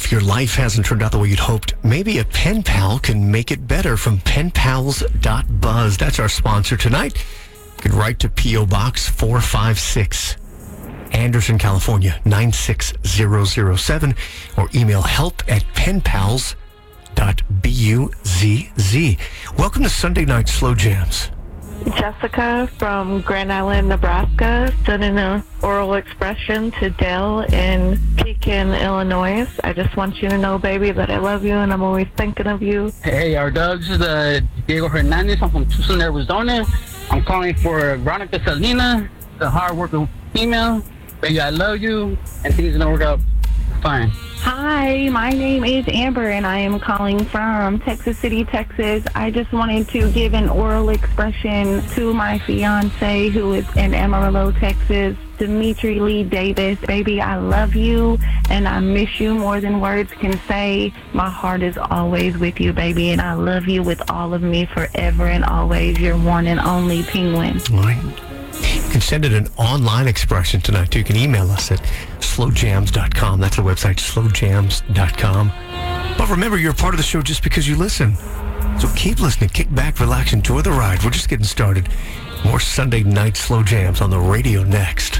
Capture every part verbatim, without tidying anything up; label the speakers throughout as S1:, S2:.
S1: If your life hasn't turned out the way you'd hoped, maybe a pen pal can make it better from pen pals dot buzz. That's our sponsor tonight. You can write to P O. Box four five six, Anderson, California, nine six zero zero seven, or email help at pen pals dot buzz. Welcome to Sunday Night Slow Jams.
S2: Jessica from Grand Island, Nebraska, sending an oral expression to Dale in Pekin, Illinois. I just want you to know, baby, that I love you and I'm always thinking of you.
S3: Hey, our dog, this is uh, Diego Hernandez. I'm from Tucson, Arizona. I'm calling for Veronica Salina, the hard-working female. Baby, I love you, and things are going to work out fine.
S4: Hi, my name is Amber, and I am calling from Texas City, Texas. I just wanted to give an oral expression to my fiance, who is in Amarillo, Texas, Dimitri Lee Davis. Baby, I love you, and I miss you more than words can say. My heart is always with you, baby, and I love you with all of me forever and always. Your one and only Penguin.
S1: All right. You can send it an online expression tonight, too. You can email us at slow jams dot com. That's our website, slow jams dot com. But remember, you're a part of the show just because you listen. So keep listening, kick back, relax, enjoy the ride. We're just getting started. More Sunday Night Slow Jams on the radio next.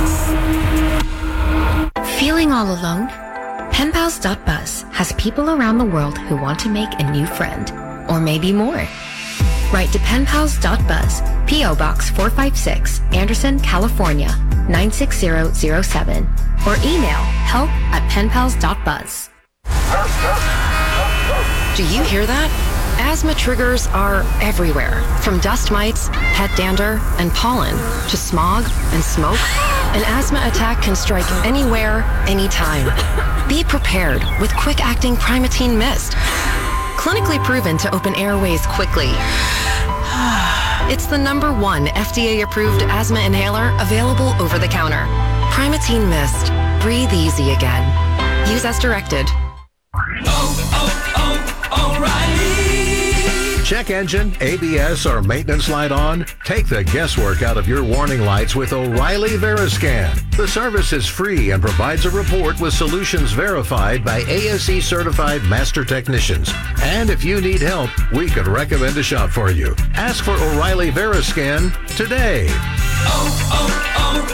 S5: Feeling all alone? pen pals dot buzz has people around the world who want to make a new friend, or maybe more. Write to pen pals dot buzz, P O. Box four five six, Anderson, California, nine six zero zero seven, or email help at pen pals dot buzz. Do you hear that? Asthma triggers are everywhere, from dust mites, pet dander, and pollen, to smog and smoke. An asthma attack can strike anywhere, anytime. Be prepared with quick-acting Primatene Mist. Clinically proven to open airways quickly. It's the number one F D A-approved asthma inhaler available over the counter. Primatene Mist. Breathe easy again. Use as directed.
S6: Oh, oh, oh, O'Reilly!
S7: Check engine, A B S, or maintenance light on? Take the guesswork out of your warning lights with O'Reilly Veriscan. The service is free and provides a report with solutions verified by A S E certified master technicians. And if you need help, we could recommend a shop for you. Ask for O'Reilly Veriscan today.
S6: Oh,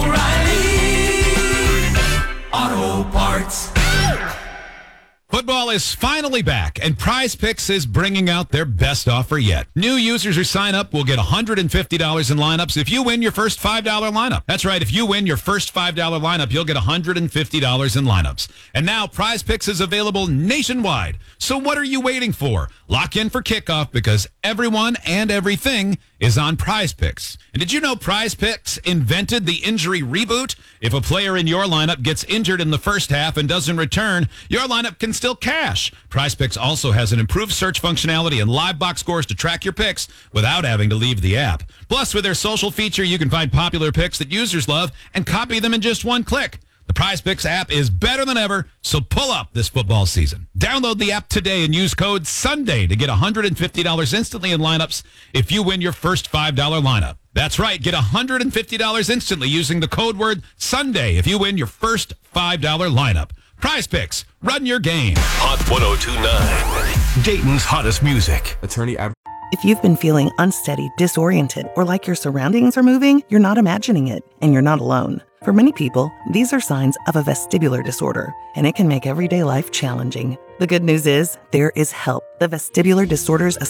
S6: oh, oh, O'Reilly Auto Parts.
S8: Football is finally back, and Prize Picks is bringing out their best offer yet. New users who sign up will get one hundred fifty dollars in lineups if you win your first five dollars lineup. That's right, if you win your first five dollars lineup, you'll get one hundred fifty dollars in lineups. And now Prize Picks is available nationwide. So what are you waiting for? Lock in for kickoff because everyone and everything is on Prize Picks. And did you know Prize Picks invented the injury reboot? If a player in your lineup gets injured in the first half and doesn't return, your lineup can still cash. Prize Picks also has an improved search functionality and live box scores to track your picks without having to leave the app. Plus, with their social feature, you can find popular picks that users love and copy them in just one click. The Prize Picks app is better than ever, so pull up this football season. Download the app today and use code SUNDAY to get one hundred fifty dollars instantly in lineups if you win your first five dollars lineup. That's right, get one hundred fifty dollars instantly using the code word SUNDAY if you win your first five dollars lineup. Prize Picks, run your game.
S9: Hot one oh two point nine, Dayton's hottest music.
S10: Attorney Ab- If you've been feeling unsteady, disoriented, or like your surroundings are moving, you're not imagining it, and you're not alone. For many people, these are signs of a vestibular disorder, and it can make everyday life challenging. The good news is, there is help. The Vestibular Disorders